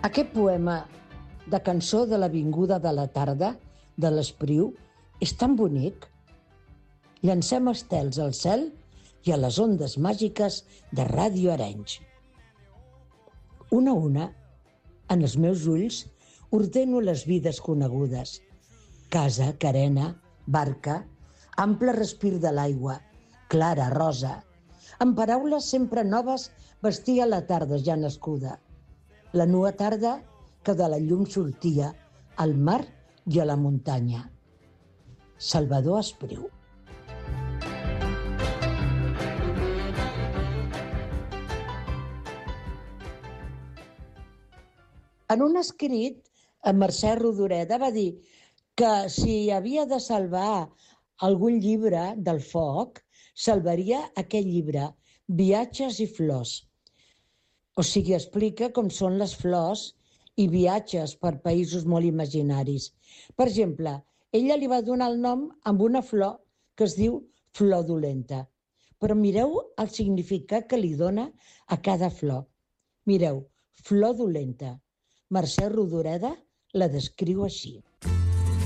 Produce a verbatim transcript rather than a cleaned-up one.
Aquest poema de Cançó de la vinguda de la tarda, de l'Espriu, és tan bonic. Llancem estels al cel i a les ondes màgiques de Ràdio Arenys. Una a una, en els meus ulls, ordeno les vides conegudes. Casa, carena, barca, ample respir de l'aigua, clara, rosa. Amb paraules sempre noves vestia la tarda ja nascuda. La nua tarda que de la llum sortia al mar i a la muntanya. Salvador Espriu. En un escrit, en Mercè Rodoreda va dir que si havia de salvar algun llibre del foc, salvaria aquest llibre, Viatges i flors. O sigui, explica com són les flors i viatges per països molt imaginaris. Per exemple, ella li va donar el nom amb una flor que es diu flor dolenta. Però mireu el significat que li dona a cada flor. Mireu, flor dolenta. Mercè Rodoreda la descriu així.